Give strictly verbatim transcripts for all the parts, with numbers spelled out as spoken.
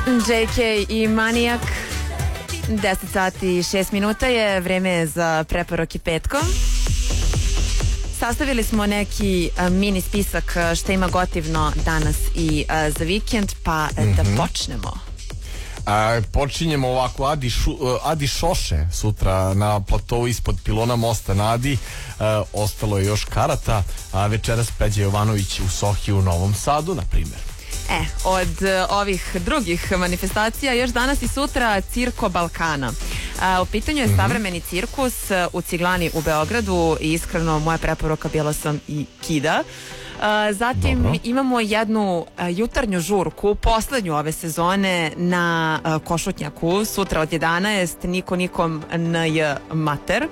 J K i Manijak. deset sati i šest minuta je vreme za preporuke petkom. Sastavili smo neki uh, mini spisak što ima gotivno danas i uh, za vikend, pa mm-hmm. da počnemo. A, počinjemo ovako, Adi, šu, Adi Šoše sutra na platovu ispod pilona mosta na Adi. A, ostalo je još karata, a večeras Peđa Jovanović u Sohi u Novom Sadu, na primjer. E, od uh, ovih drugih manifestacija još danas i sutra Cirko Balkana. Uh, u pitanju je mm-hmm. savremeni cirkus uh, u Ciglani u Beogradu i iskreno moja preporuka bila sam i kida. Uh, zatim Dobro. imamo jednu uh, jutarnju žurku, poslednju ove sezone na uh, Košutnjaku, sutra od jedanaest, niko nikom nj mater.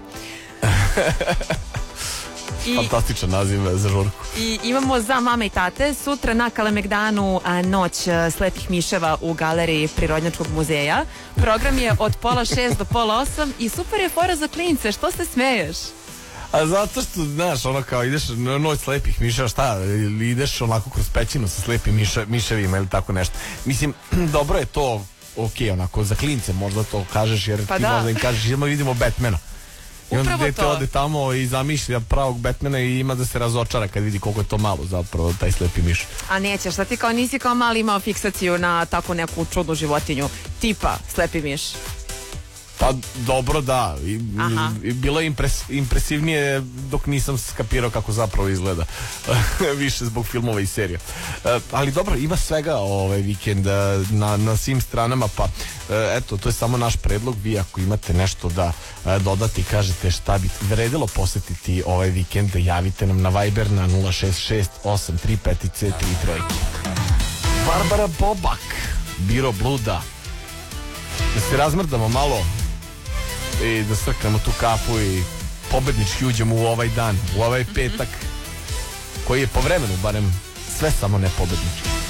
I, fantastičan naziv za žurku. I imamo za mame i tate sutra na Kalemegdanu a, noć a, slepih miševa u galeriji Prirodnjačkog muzeja. Program je od pola šest do pola osam i super je fora za klince. Što se smeješ? A zato što, znaš, ono kao ideš na noć slepih miševa, šta, ili ideš onako kroz pećinu sa slepim miše, miševima ili tako nešto. Mislim, dobro je to, ok, onako, za klince možda to kažeš, jer pa ti da. možda im kažeš, idemo vidimo Batmana. I onda Upravo dete to. ode tamo i zamišlja pravog Batmana i ima da se razočara kad vidi koliko je to malo zapravo taj slepi miš. A nećeš, šta ti kao nisi kao mali imao fiksaciju na takvu neku čudnu životinju tipa slepi miš? Pa dobro, da. I, i, bilo je impres, impresivnije dok nisam skapirao kako zapravo izgleda. Više zbog filmova i serija. E, ali dobro, ima svega ovaj vikend na, na svim stranama, pa e, eto, to je samo naš predlog. Vi ako imate nešto da e, dodate i kažete šta bi vredilo posjetiti ovaj vikend, javite nam na Viber na nula šest šest osam tri pet tri tri. Barbara Bobak, Biro Bluda. Da se razmrdamo malo i da srknemo tu kapu i pobednički uđemo u ovaj dan, u ovaj petak koji je po vremenu barem sve samo ne pobednički.